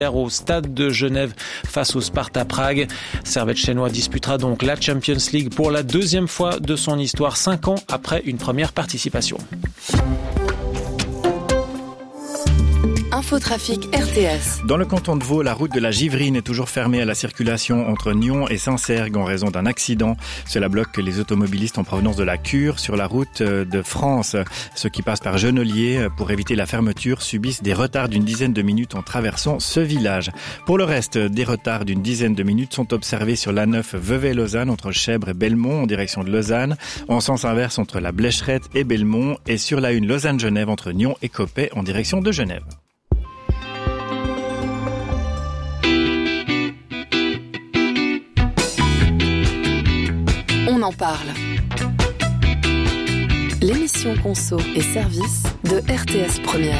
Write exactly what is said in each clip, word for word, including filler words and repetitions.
au Stade de Genève face au Sparta Prague. Servette chinois disputera donc la Champions League pour la deuxième fois de son histoire, cinq ans après une première participation. Infotrafic R T S. Dans le canton de Vaud, la route de la Givrine est toujours fermée à la circulation entre Nyon et Saint-Cergue en raison d'un accident. Cela bloque les automobilistes en provenance de la Cure sur la route de France. Ceux qui passent par Genolier pour éviter la fermeture subissent des retards d'une dizaine de minutes en traversant ce village. Pour le reste, des retards d'une dizaine de minutes sont observés sur l'A neuf Vevey-Lausanne entre Chèvres et Belmont en direction de Lausanne, en sens inverse entre la Blécherette et Belmont et sur l'A un Lausanne-Genève entre Nyon et Coppet en direction de Genève. On en parle. L'émission Conso et Service de R T S Première.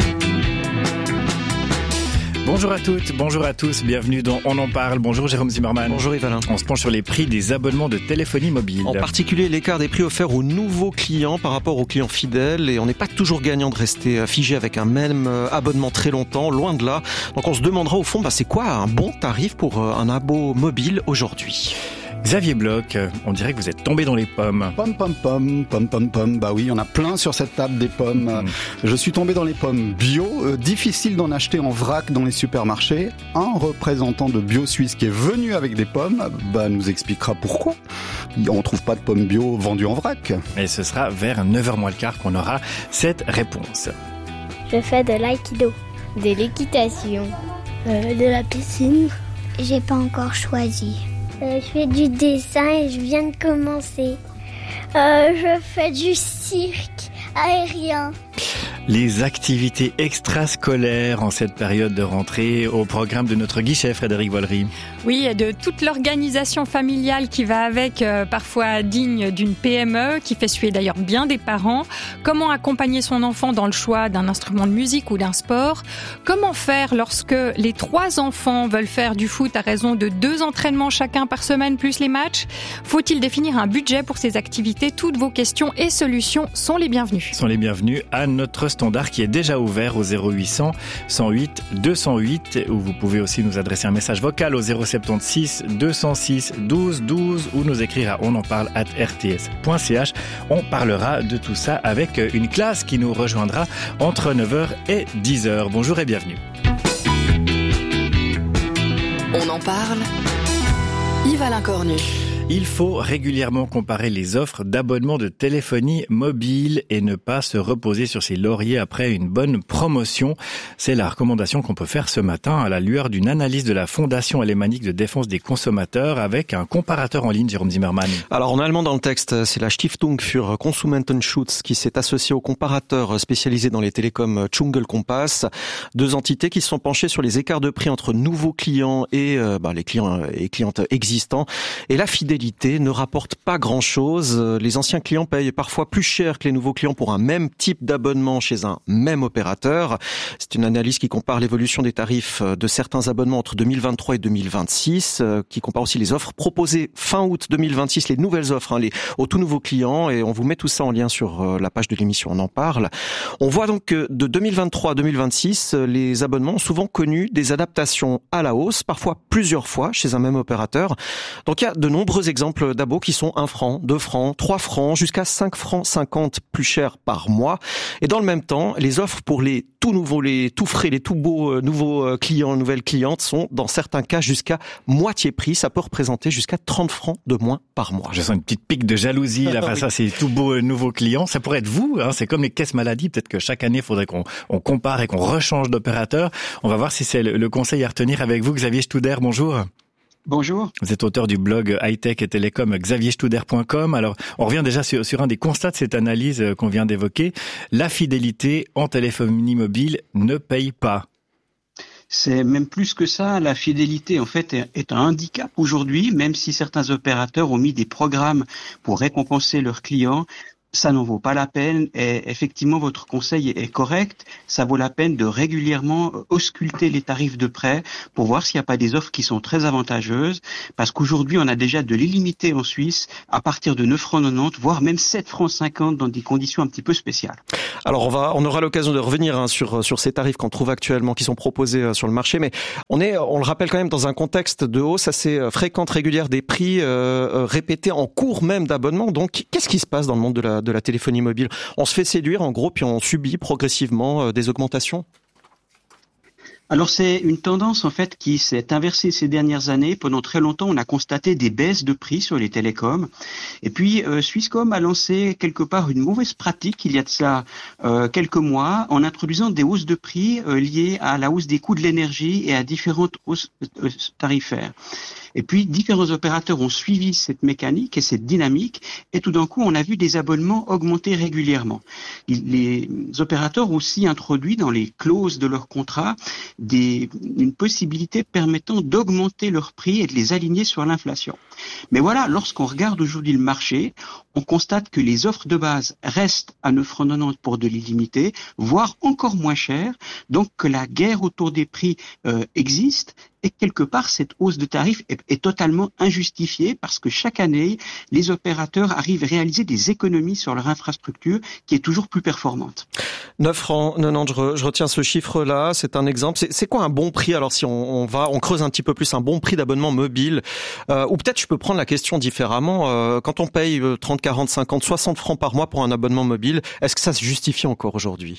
Bonjour à toutes, bonjour à tous, bienvenue dans On en parle. Bonjour Jérôme Zimmermann. Bonjour Yvalin. On se penche sur les prix des abonnements de téléphonie mobile. En particulier l'écart des prix offerts aux nouveaux clients par rapport aux clients fidèles. Et on n'est pas toujours gagnant de rester figé avec un même abonnement très longtemps, loin de là. Donc on se demandera au fond, bah, c'est quoi un bon tarif pour un abo mobile aujourd'hui ? Xavier Bloch, on dirait que vous êtes tombé dans les pommes. Pomme, pomme, pomme, pomme, pomme, pomme. Bah oui, on a plein sur cette table des pommes. Mmh. Je suis tombé dans les pommes bio. Euh, difficile d'en acheter en vrac dans les supermarchés. Un représentant de Bio Suisse qui est venu avec des pommes, bah nous expliquera pourquoi. On trouve pas de pommes bio vendues en vrac. Et ce sera vers neuf heures moins le quart qu'on aura cette réponse. Je fais de l'aïkido, de l'équitation, euh, de la piscine. J'ai pas encore choisi. Euh, je fais du dessin et je viens de commencer. Euh, je fais du cirque aérien. Les activités extrascolaires en cette période de rentrée au programme de notre guichet, Frédéric Vollery. Oui, et de toute l'organisation familiale qui va avec, euh, parfois digne d'une P M E, qui fait suer d'ailleurs bien des parents. Comment accompagner son enfant dans le choix d'un instrument de musique ou d'un sport ? Comment faire lorsque les trois enfants veulent faire du foot à raison de deux entraînements chacun par semaine plus les matchs ? Faut-il définir un budget pour ces activités ? Toutes vos questions et solutions sont les bienvenues. Sont les bienvenus à notre standard qui est déjà ouvert au zéro huit cents cent huit deux cent huit, où vous pouvez aussi nous adresser un message vocal au zéro soixante-seize deux cent six douze douze ou nous écrire à onenparle arobase r t s point c h. On parlera de tout ça avec une classe qui nous rejoindra entre neuf heures et dix heures. Bonjour et bienvenue. On en parle. Yvalin Cornu. Il faut régulièrement comparer les offres d'abonnement de téléphonie mobile et ne pas se reposer sur ses lauriers après une bonne promotion. C'est la recommandation qu'on peut faire ce matin à la lueur d'une analyse de la Fondation alémanique de défense des consommateurs avec un comparateur en ligne, Jérôme Zimmermann. Alors en allemand dans le texte, c'est la Stiftung für Konsumentenschutz qui s'est associée au comparateur spécialisé dans les télécoms Dschungel Kompass. Deux entités qui se sont penchées sur les écarts de prix entre nouveaux clients et euh, bah, les clients et clientes existants. Et la fidélité ne rapporte pas grand-chose. Les anciens clients payent parfois plus cher que les nouveaux clients pour un même type d'abonnement chez un même opérateur. C'est une analyse qui compare l'évolution des tarifs de certains abonnements entre deux mille vingt-trois et deux mille vingt-six, qui compare aussi les offres proposées fin août deux mille vingt-six, les nouvelles offres, hein, les, aux tout nouveaux clients, et on vous met tout ça en lien sur la page de l'émission On en parle. On voit donc que de deux mille vingt-trois à deux mille vingt-six, les abonnements ont souvent connu des adaptations à la hausse, parfois plusieurs fois chez un même opérateur. Donc il y a de nombreux exemples d'abos qui sont un franc, deux francs, trois francs, jusqu'à cinq francs cinquante plus cher par mois. Et dans le même temps, les offres pour les tout nouveaux, les tout frais, les tout beaux euh, nouveaux clients, nouvelles clientes sont dans certains cas jusqu'à moitié prix. Ça peut représenter jusqu'à trente francs de moins par mois. Je sens une petite pique de jalousie là face à ces tout beaux nouveaux clients. Ça pourrait être vous, hein, c'est comme les caisses maladie. Peut-être que chaque année, il faudrait qu'on on compare et qu'on rechange d'opérateur. On va voir si c'est le, le conseil à retenir avec vous. Xavier Studer, bonjour. Bonjour. Vous êtes auteur du blog high-tech et télécom xavier studer point com. Alors, on revient déjà sur, sur un des constats de cette analyse qu'on vient d'évoquer. La fidélité en téléphonie mobile ne paye pas. C'est même plus que ça. La fidélité, en fait, est un handicap aujourd'hui, même si certains opérateurs ont mis des programmes pour récompenser leurs clients. ça n'en vaut pas la peine. Et effectivement, votre conseil est correct. Ça vaut la peine de régulièrement ausculter les tarifs de prêt pour voir s'il n'y a pas des offres qui sont très avantageuses. Parce qu'aujourd'hui, on a déjà de l'illimité en Suisse à partir de neuf francs quatre-vingt-dix, voire même sept francs cinquante dans des conditions un petit peu spéciales. Alors, on va, on aura l'occasion de revenir hein, sur sur ces tarifs qu'on trouve actuellement, qui sont proposés euh, sur le marché. Mais on est, on le rappelle quand même, dans un contexte de hausse assez fréquente, régulière des prix euh, répétés en cours même d'abonnement. Donc, qu'est-ce qui se passe dans le monde de la de la téléphonie mobile? On se fait séduire en gros, puis on subit progressivement des augmentations? Alors c'est une tendance en fait qui s'est inversée ces dernières années. Pendant très longtemps, on a constaté des baisses de prix sur les télécoms. Et puis euh, Swisscom a lancé quelque part une mauvaise pratique il y a de cela euh, quelques mois en introduisant des hausses de prix euh, liées à la hausse des coûts de l'énergie et à différentes hausses euh, tarifaires. Et puis, différents opérateurs ont suivi cette mécanique et cette dynamique, et tout d'un coup, on a vu des abonnements augmenter régulièrement. Les opérateurs ont aussi introduit dans les clauses de leur contrat des, une possibilité permettant d'augmenter leurs prix et de les aligner sur l'inflation. Mais voilà, lorsqu'on regarde aujourd'hui le marché, on constate que les offres de base restent à neuf francs quatre-vingt-dix pour de l'illimité, voire encore moins cher, donc que la guerre autour des prix euh, existe. Et quelque part, cette hausse de tarifs est, est totalement injustifiée parce que chaque année, les opérateurs arrivent à réaliser des économies sur leur infrastructure qui est toujours plus performante. neuf francs quatre-vingt-dix, je, je retiens ce chiffre-là, c'est un exemple. C'est, c'est quoi un bon prix? Alors si on, on va, on creuse un petit peu plus, un bon prix d'abonnement mobile, euh, ou peut-être je peux prendre la question différemment. Euh, quand on paye trente, quarante, cinquante, soixante francs par mois pour un abonnement mobile, est-ce que ça se justifie encore aujourd'hui?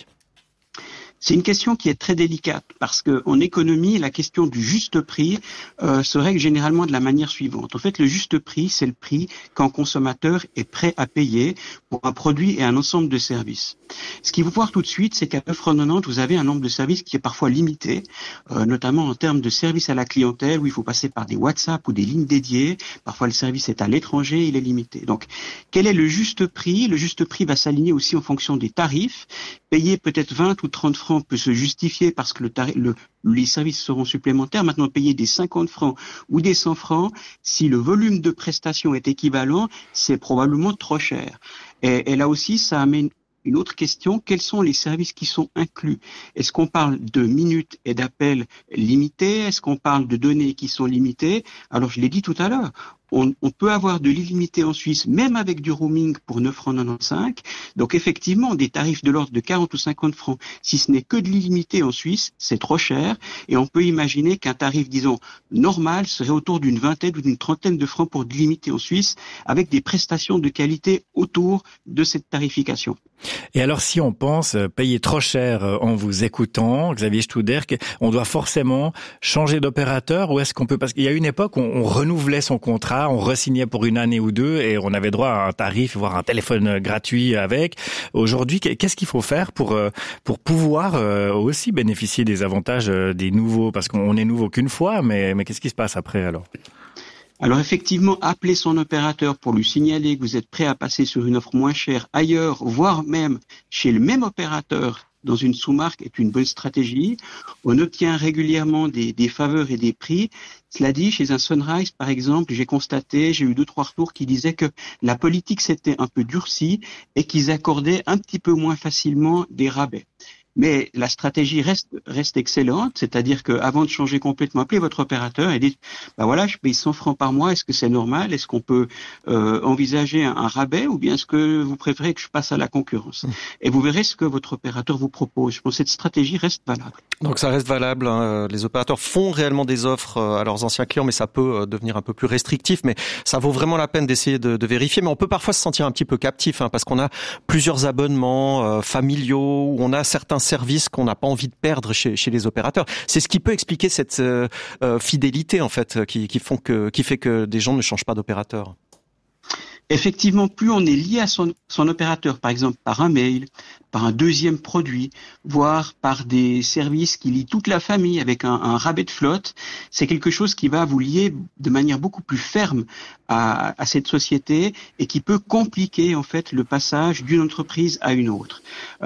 C'est une question qui est très délicate parce que en économie, la question du juste prix euh, se règle généralement de la manière suivante. En fait, le juste prix, c'est le prix qu'un consommateur est prêt à payer pour un produit et un ensemble de services. Ce qu'il faut voir tout de suite, c'est qu'à neuf francs quatre-vingt-dix, vous avez un nombre de services qui est parfois limité, euh, notamment en termes de services à la clientèle où il faut passer par des WhatsApp ou des lignes dédiées. Parfois, le service est à l'étranger, il est limité. Donc, quel est le juste prix? Le juste prix va s'aligner aussi en fonction des tarifs. Payer peut-être vingt ou trente francs peut se justifier parce que le tarif, le, les services seront supplémentaires. Maintenant, payer des cinquante francs ou des cent francs, si le volume de prestations est équivalent, c'est probablement trop cher. Et, et là aussi, ça amène une autre question, quels sont les services qui sont inclus? Est-ce qu'on parle de minutes et d'appels limités? Est-ce qu'on parle de données qui sont limitées? Alors, je l'ai dit tout à l'heure, on, on peut avoir de l'illimité en Suisse, même avec du roaming pour neuf francs quatre-vingt-quinze. Donc, effectivement, des tarifs de l'ordre de quarante ou cinquante francs, si ce n'est que de l'illimité en Suisse, c'est trop cher. Et on peut imaginer qu'un tarif, disons, normal serait autour d'une vingtaine ou d'une trentaine de francs pour de l'illimité en Suisse, avec des prestations de qualité autour de cette tarification. Et alors, si on pense payer trop cher en vous écoutant, Xavier Stouderc, on doit forcément changer d'opérateur, ou est-ce qu'on peut, parce qu'il y a une époque où on renouvelait son contrat, on re-signait pour une année ou deux et on avait droit à un tarif, voire un téléphone gratuit avec. Aujourd'hui, qu'est-ce qu'il faut faire pour pour pouvoir aussi bénéficier des avantages des nouveaux, parce qu'on est nouveau qu'une fois, mais mais qu'est-ce qui se passe après alors? Alors effectivement, appelez son opérateur pour lui signaler que vous êtes prêt à passer sur une offre moins chère ailleurs, voire même chez le même opérateur dans une sous-marque est une bonne stratégie. On obtient régulièrement des, des faveurs et des prix. Cela dit, chez un Sunrise, par exemple, j'ai constaté, j'ai eu deux, trois retours qui disaient que la politique s'était un peu durcie et qu'ils accordaient un petit peu moins facilement des rabais. Mais la stratégie reste reste excellente, c'est-à-dire que avant de changer complètement, appelez votre opérateur et dites bah voilà, je paye cent francs par mois, est-ce que c'est normal? Est-ce qu'on peut euh, envisager un, un rabais, ou bien est-ce que vous préférez que je passe à la concurrence? Mmh. Et vous verrez ce que votre opérateur vous propose. Je pense que cette stratégie reste valable. Donc ça reste valable, hein. Les opérateurs font réellement des offres à leurs anciens clients, mais ça peut devenir un peu plus restrictif, mais ça vaut vraiment la peine d'essayer de, de vérifier. Mais on peut parfois se sentir un petit peu captif, hein, parce qu'on a plusieurs abonnements euh, familiaux, où on a certains services qu'on n'a pas envie de perdre chez, chez les opérateurs. C'est ce qui peut expliquer cette euh, fidélité en fait, qui, qui font que, qui fait que des gens ne changent pas d'opérateur. Effectivement, plus on est lié à son, son opérateur, par exemple par un mail, par un deuxième produit, voire par des services qui lient toute la famille avec un, un rabais de flotte, c'est quelque chose qui va vous lier de manière beaucoup plus ferme à, à cette société et qui peut compliquer en fait le passage d'une entreprise à une autre.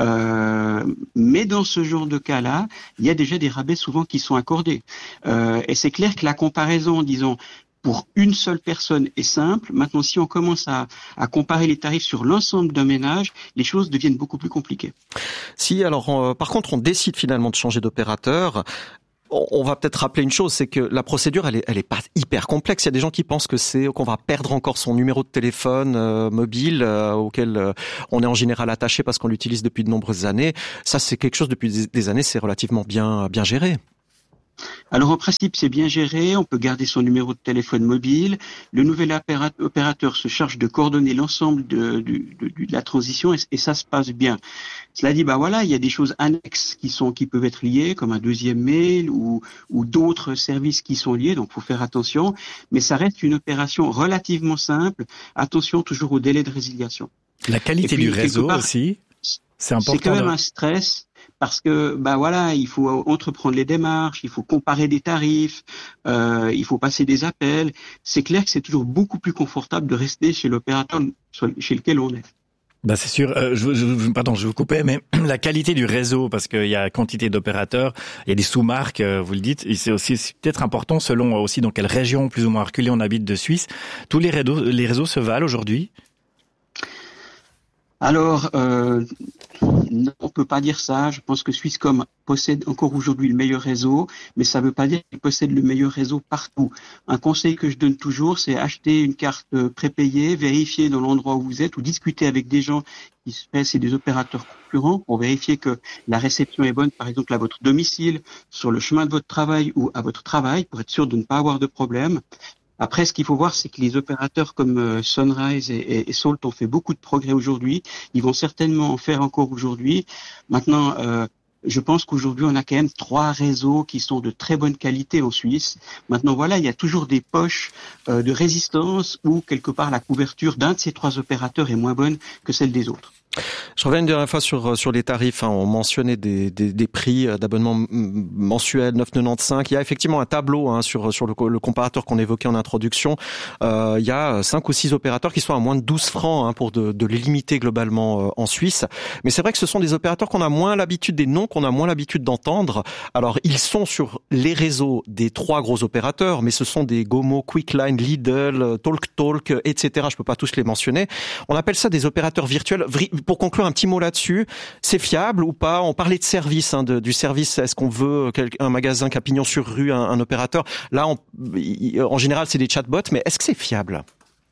Euh, mais dans ce genre de cas-là, il y a déjà des rabais souvent qui sont accordés. Euh, et c'est clair que la comparaison, disons, pour une seule personne est simple. Maintenant, si on commence à, à comparer les tarifs sur l'ensemble d'un ménage, les choses deviennent beaucoup plus compliquées. Si, alors, euh, par contre, on décide finalement de changer d'opérateur, on va peut-être rappeler une chose, c'est que la procédure, elle est, elle est pas hyper complexe. Il y a des gens qui pensent que c'est qu'on va perdre encore son numéro de téléphone euh, mobile euh, auquel euh, on est en général attaché parce qu'on l'utilise depuis de nombreuses années. Ça, c'est quelque chose depuis des, des années, c'est relativement bien, bien géré. Alors en principe, c'est bien géré, on peut garder son numéro de téléphone mobile. Le nouvel opérateur se charge de coordonner l'ensemble de, de, de, de la transition et, et ça se passe bien. Cela dit, bah voilà, il y a des choses annexes qui sont qui peuvent être liées, comme un deuxième mail ou, ou d'autres services qui sont liés, donc faut faire attention. Mais ça reste une opération relativement simple. Attention toujours au délai de résiliation. La qualité puis, du réseau part, aussi, c'est important. C'est quand même de... un stress. Parce que bah voilà, il faut entreprendre les démarches, il faut comparer des tarifs, euh, il faut passer des appels. C'est clair que c'est toujours beaucoup plus confortable de rester chez l'opérateur chez lequel on est. Bah c'est sûr. Euh, je, je, pardon, je vous coupais, mais la qualité du réseau, parce qu'il y a quantité d'opérateurs, il y a des sous-marques, euh, vous le dites. Et c'est aussi c'est peut-être important selon aussi dans quelle région plus ou moins reculée on habite de Suisse. Tous les réseaux, les réseaux se valent aujourd'hui. Alors, euh, non, on peut pas dire ça. Je pense que Swisscom possède encore aujourd'hui le meilleur réseau, mais ça veut pas dire qu'il possède le meilleur réseau partout. Un conseil que je donne toujours, c'est acheter une carte prépayée, vérifier dans l'endroit où vous êtes ou discuter avec des gens qui c'est des opérateurs concurrents pour vérifier que la réception est bonne, par exemple à votre domicile, sur le chemin de votre travail ou à votre travail, pour être sûr de ne pas avoir de problème. Après, ce qu'il faut voir, c'est que les opérateurs comme Sunrise et, et, et Salt ont fait beaucoup de progrès aujourd'hui. Ils vont certainement en faire encore aujourd'hui. Maintenant, euh, je pense qu'aujourd'hui, on a quand même trois réseaux qui sont de très bonne qualité en Suisse. Maintenant, voilà, il y a toujours des poches euh, de résistance où, quelque part, la couverture d'un de ces trois opérateurs est moins bonne que celle des autres. Je reviens une dernière fois sur sur les tarifs. Hein. On mentionnait des, des, des prix d'abonnement mensuel neuf virgule quatre-vingt-quinze. Il y a effectivement un tableau hein, sur sur le, le comparateur qu'on évoquait en introduction. Euh, il y a cinq ou six opérateurs qui sont à moins de douze francs hein, pour de, de les limiter globalement euh, en Suisse. Mais c'est vrai que ce sont des opérateurs qu'on a moins l'habitude, des noms qu'on a moins l'habitude d'entendre. Alors ils sont sur les réseaux des trois gros opérateurs, mais ce sont des Gomo, Quickline, Lidl, TalkTalk, et cetera. Je peux pas tous les mentionner. On appelle ça des opérateurs virtuels. Pour conclure un petit mot là-dessus, c'est fiable ou pas? On parlait de service, hein, de, du service. Est-ce qu'on veut un magasin qui a pignon sur rue, un, un opérateur? Là, on, en général, c'est des chatbots, mais est-ce que c'est fiable?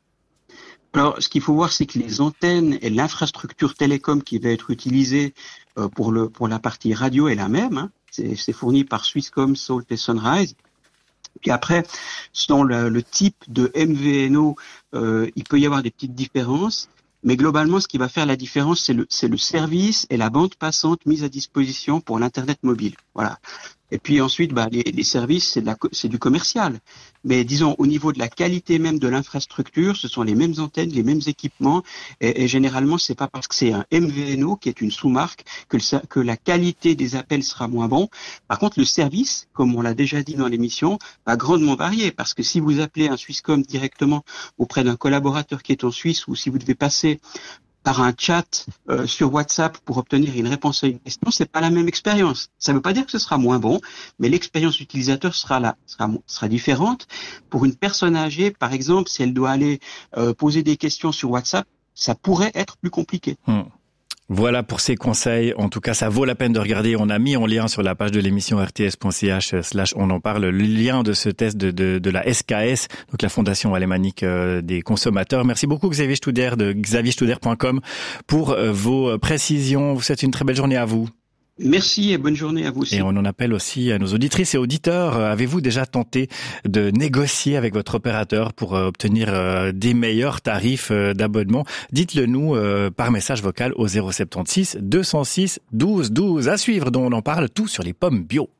Alors, ce qu'il faut voir, c'est que les antennes et l'infrastructure télécom qui va être utilisée euh, pour le pour la partie radio est la même. Hein. C'est, c'est fourni par Swisscom, Salt et Sunrise. Puis après, selon le, le type de M V N O, euh, il peut y avoir des petites différences. Mais globalement, ce qui va faire la différence, c'est le, c'est le service et la bande passante mise à disposition pour l'Internet mobile. Voilà. Et puis ensuite, bah, les, les services, c'est, de la, c'est du commercial. Mais disons, au niveau de la qualité même de l'infrastructure, ce sont les mêmes antennes, les mêmes équipements. Et, et généralement, c'est pas parce que c'est un M V N O, qui est une sous-marque, que, le, que la qualité des appels sera moins bon. Par contre, le service, comme on l'a déjà dit dans l'émission, va grandement varier. Parce que si vous appelez un Swisscom directement auprès d'un collaborateur qui est en Suisse, ou si vous devez passer par un chat euh, sur WhatsApp pour obtenir une réponse à une question, c'est pas la même expérience. Ça veut pas dire que ce sera moins bon, mais l'expérience utilisateur sera là, sera, sera différente. Pour une personne âgée, par exemple, si elle doit aller euh, poser des questions sur WhatsApp, ça pourrait être plus compliqué. Hmm. Voilà pour ces conseils. En tout cas, ça vaut la peine de regarder. On a mis en lien sur la page de l'émission r t s point c h slash on en parle le lien de ce test de, de, de la S K S, donc la Fondation alémanique des consommateurs. Merci beaucoup Xavier Studer de xavier studer point com pour vos précisions. Vous souhaite une très belle journée à vous. Merci et bonne journée à vous aussi. Et on en appelle aussi à nos auditrices et auditeurs. Avez-vous déjà tenté de négocier avec votre opérateur pour obtenir des meilleurs tarifs d'abonnement? Dites-le nous par message vocal au zéro sept six deux zéro six douze douze. À suivre, dont on en parle tout sur les pommes bio.